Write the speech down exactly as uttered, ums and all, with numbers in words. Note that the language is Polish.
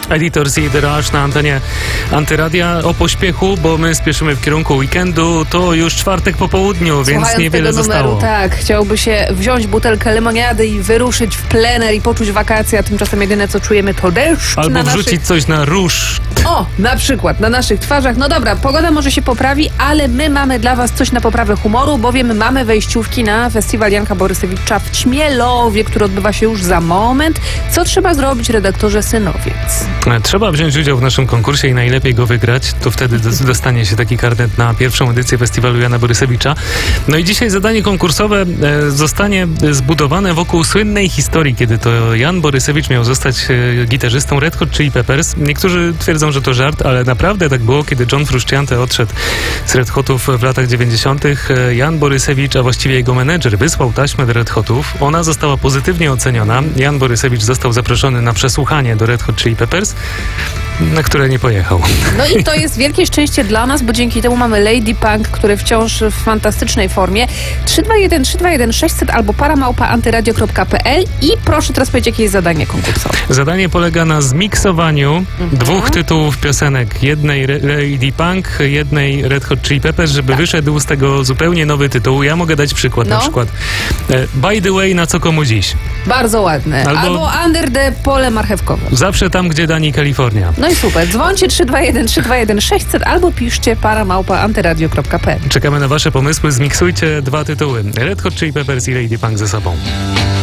Editors i The Rush na antenie Antyradia. O pośpiechu, bo my spieszymy w kierunku weekendu. To już czwartek po południu, więc Słuchając niewiele tego numeru, zostało. tak, chciałby się wziąć butelkę lemoniady i wyruszyć w plener i poczuć wakacje, a tymczasem jedyne co czujemy to deszcz Albo na wrzucić naszych... coś na róż. O, na przykład na naszych twarzach. No dobra, pogoda może się poprawi, ale my mamy dla was coś na poprawę humoru, bowiem mamy wejściówki na festiwal Janka Borysewicza w Ćmielowie, który odbywa się już za moment. Co trzeba zrobić, redaktorze Synowiec? Trzeba wziąć udział w naszym konkursie i najlepiej go wygrać. To wtedy dostanie się taki karnet na pierwszą edycję festiwalu Jana Borysewicza. No i dzisiaj zadanie konkursowe e, zostanie zbudowane wokół słynnej historii, kiedy to Jan Borysewicz miał zostać e, gitarzystą Red Hot Chili Peppers. Niektórzy twierdzą, że to żart, ale naprawdę tak było, kiedy John Frusciante odszedł z Red Hotów w latach dziewięćdziesiątych. Jan Borysewicz, a właściwie jego menedżer, wysłał taśmę do Red Hotów. Ona została pozytywnie oceniona. Jan Borysewicz został zaproszony na przesłuchanie do Red Hot Chili Peppers, na które nie pojechał. No i to jest wielkie szczęście dla nas, bo dzięki temu mamy Lady Punk, który wciąż w fantastycznej formie. trzy dwa jeden trzy dwa jeden sześćset albo paramałpa antyradio kropka p l i proszę teraz powiedzieć, jakie jest zadanie konkursowe. Zadanie polega na zmiksowaniu mhm. dwóch tytułów piosenek. Jednej Lady Punk, jednej Red Hot Chili Peppers, żeby tak. wyszedł z tego zupełnie nowy tytuł. Ja mogę dać przykład, no. na przykład By the way, na co komu dziś. Bardzo ładne. Albo, Albo Under the pole marchewkowe. Zawsze tam, gdzie Dani, Kalifornia. No i super. Dzwońcie trzy dwa jeden trzy dwa jeden sześćset albo piszcie paramałpa antyradio kropka p l. Czekamy na wasze pomysły. Zmiksujcie dwa tytuły. Red Hot Chili Peppers i Lady Punk ze sobą.